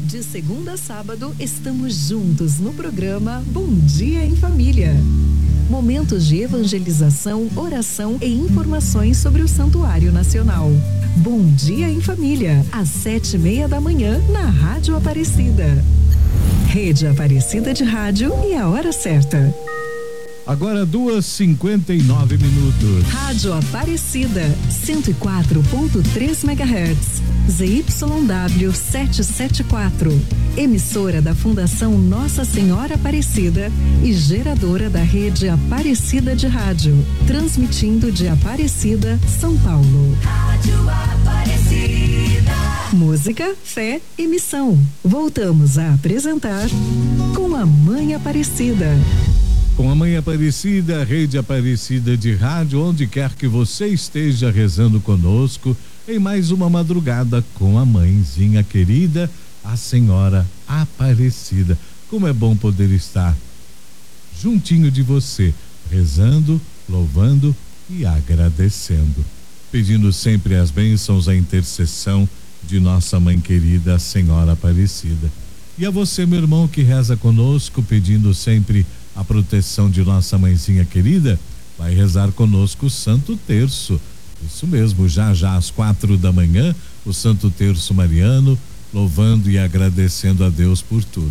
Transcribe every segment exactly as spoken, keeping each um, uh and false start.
De segunda a sábado, estamos juntos no programa Bom Dia em Família. Momentos de evangelização, oração e informações sobre o Santuário Nacional. Bom Dia em Família, às sete e meia da manhã, na Rádio Aparecida. Rede Aparecida de Rádio e a hora certa. Agora duas e cinquenta e nove minutos. Rádio Aparecida, cento e quatro ponto três megahertz. Z Y W setecentos e setenta e quatro. Emissora da Fundação Nossa Senhora Aparecida e geradora da Rede Aparecida de Rádio. Transmitindo de Aparecida, São Paulo. Rádio Aparecida. Música, fé e missão. Voltamos a apresentar Com a Mãe Aparecida. Com a Mãe Aparecida, Rede Aparecida de Rádio, onde quer que você esteja rezando conosco, em mais uma madrugada com a mãezinha querida, a Senhora Aparecida. Como é bom poder estar juntinho de você, rezando, louvando e agradecendo. Pedindo sempre as bênçãos, a intercessão de nossa mãe querida, a Senhora Aparecida. E a você, meu irmão, que reza conosco, pedindo sempre a proteção de nossa mãezinha querida, vai rezar conosco o Santo Terço. Isso mesmo, já já às quatro da manhã, o Santo Terço Mariano, louvando e agradecendo a Deus por tudo.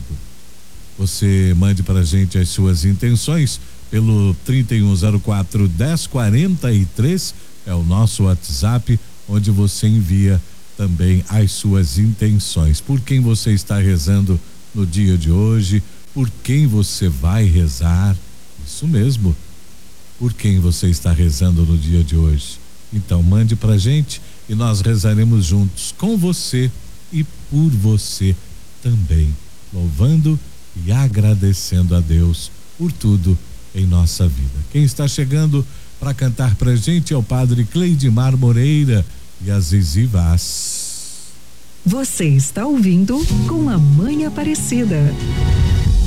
Você mande pra gente as suas intenções pelo trinta e um zero quatro, dez quarenta e três, é o nosso WhatsApp, onde você envia também as suas intenções. Por quem você está rezando no dia de hoje, por quem você vai rezar, isso mesmo, por quem você está rezando no dia de hoje. Então mande pra gente e nós rezaremos juntos com você e por você também, louvando e agradecendo a Deus por tudo em nossa vida. Quem está chegando para cantar pra gente é o Padre Cleidimar Moreira e a Zizi Vaz. Você está ouvindo Com a Mãe Aparecida.